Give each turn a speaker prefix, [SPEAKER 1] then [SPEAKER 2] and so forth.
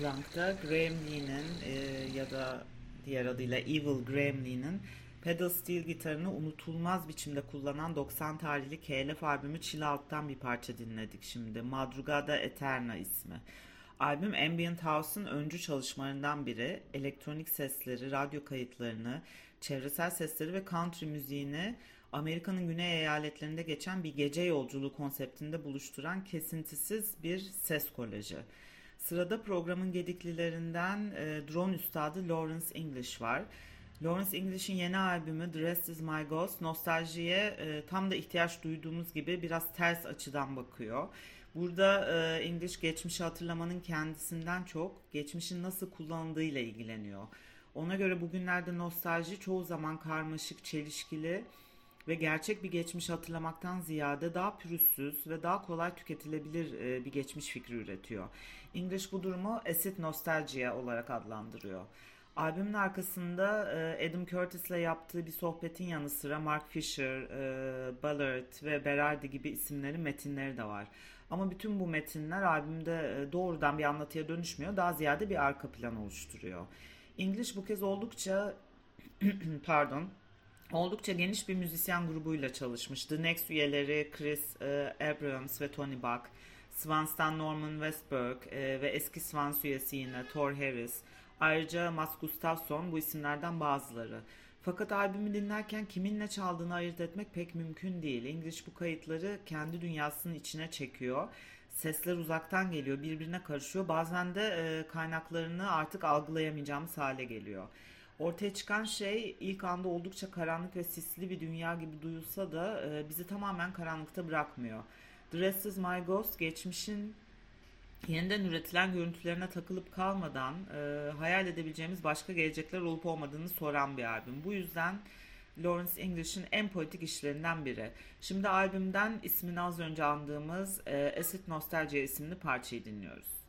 [SPEAKER 1] Clunk'ta Graham Lee'nin ya da diğer adıyla Evil Graham Lee'nin pedal steel gitarını unutulmaz biçimde kullanan 90 tarihli KLF albümü Chill Out'tan bir parça dinledik şimdi. Madrugada Eterna ismi. Albüm Ambient House'un öncü çalışmalarından biri. Elektronik sesleri, radyo kayıtlarını, çevresel sesleri ve country müziğini Amerika'nın güney eyaletlerinde geçen bir gece yolculuğu konseptinde buluşturan kesintisiz bir ses kolajı. Sırada programın gediklilerinden drone üstadı Lawrence English var. Lawrence English'in yeni albümü The Rest Is My Ghost nostaljiye tam da ihtiyaç duyduğumuz gibi biraz ters açıdan bakıyor. Burada English geçmişi hatırlamanın kendisinden çok geçmişin nasıl kullanıldığıyla ilgileniyor. Ona göre bugünlerde nostalji çoğu zaman karmaşık, çelişkili ve gerçek bir geçmiş hatırlamaktan ziyade daha pürüzsüz ve daha kolay tüketilebilir bir geçmiş fikri üretiyor. English bu durumu acid nostalgia olarak adlandırıyor. Albümün arkasında Adam Curtis'le yaptığı bir sohbetin yanı sıra Mark Fisher, Ballard ve Berardi gibi isimlerin metinleri de var. Ama bütün bu metinler albümde doğrudan bir anlatıya dönüşmüyor, daha ziyade bir arka plan oluşturuyor. English bu kez oldukça pardon oldukça geniş bir müzisyen grubuyla çalışmış. The Next üyeleri Chris Abrams ve Tony Buck, Swans'tan Norman Westberg ve eski Swans üyesi yine Thor Harris. Ayrıca Mats Gustafsson bu isimlerden bazıları. Fakat albümü dinlerken kiminle çaldığını ayırt etmek pek mümkün değil. English bu kayıtları kendi dünyasının içine çekiyor. Sesler uzaktan geliyor, birbirine karışıyor. Bazen de kaynaklarını artık algılayamayacağımız hale geliyor. Ortaya çıkan şey ilk anda oldukça karanlık ve sisli bir dünya gibi duyulsa da bizi tamamen karanlıkta bırakmıyor. The Rest Is My Ghost geçmişin yeniden üretilen görüntülerine takılıp kalmadan hayal edebileceğimiz başka gelecekler olup olmadığını soran bir albüm. Bu yüzden Lawrence English'in en politik işlerinden biri. Şimdi albümden ismini az önce andığımız Acid Nostalgia isimli parçayı dinliyoruz.